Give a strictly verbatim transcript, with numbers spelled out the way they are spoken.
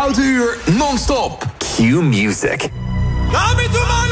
Gouden uur non-stop. Q Music. Dame tu mano.